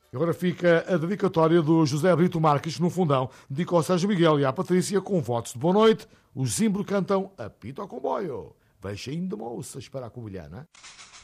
Agora fica a dedicatória do José Brito Marques, no fundão, dedica ao Sérgio Miguel e à Patrícia com votos de boa noite. Os Zimbro cantam Apito ao Comboio. Veixinho de moças para a Covilhana.